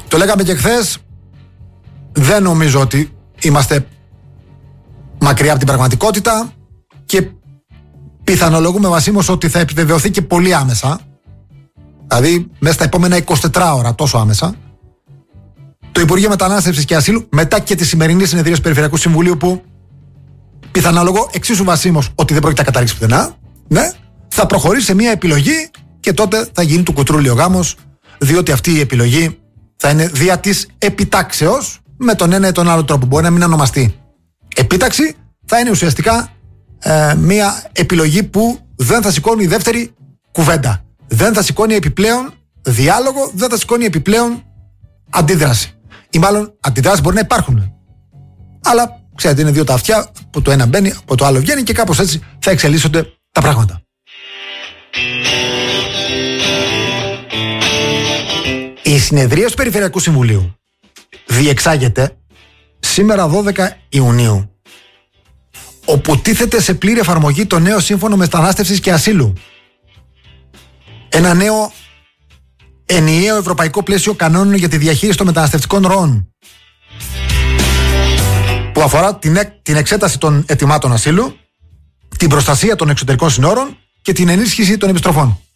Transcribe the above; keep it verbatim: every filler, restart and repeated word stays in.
Το λέγαμε και χθες, δεν νομίζω ότι είμαστε μακριά από την πραγματικότητα και πιθανολογούμε Βασίμως ότι θα επιβεβαιωθεί και πολύ άμεσα, δηλαδή μέσα στα επόμενα εικοσιτέσσερις ώρα, τόσο άμεσα, το Υπουργείο Μετανάστευσης και Ασύλου, μετά και τη σημερινή συνεδρία του Περιφερειακού Συμβουλίου, που πιθανολογώ εξίσου Βασίμως ότι δεν πρόκειται να καταρρίξει πουθενά, ναι, θα προχωρήσει σε μια επιλογή και τότε θα γίνει του κουτρούλι ο γάμος, διότι αυτή η επιλογή θα είναι δια της επιτάξεως με τον ένα ή τον άλλο τρόπο. Μπορεί να μην ονομαστεί επίταξη, θα είναι ουσιαστικά ε, μια επιλογή που δεν θα σηκώνει η δεύτερη κουβέντα. Δεν θα σηκώνει επιπλέον διάλογο, δεν θα σηκώνει επιπλέον αντίδραση. Ή μάλλον αντιδράσεις μπορεί να υπάρχουν. Αλλά ξέρετε, είναι δύο τα αυτιά, που το ένα μπαίνει, από το άλλο βγαίνει και κάπως έτσι θα εξελίσσονται τα πράγματα. Η συνεδρία του Περιφερειακού Συμβουλίου διεξάγεται σήμερα δώδεκα Ιουνίου, όπου τίθεται σε πλήρη εφαρμογή το νέο Σύμφωνο Μετανάστευσης και Ασύλου. Ένα νέο ενιαίο ευρωπαϊκό πλαίσιο κανόνων για τη διαχείριση των μεταναστευτικών ροών, που αφορά την, εκ, την εξέταση των αιτημάτων ασύλου, την προστασία των εξωτερικών συνόρων και την ενίσχυση των επιστροφών.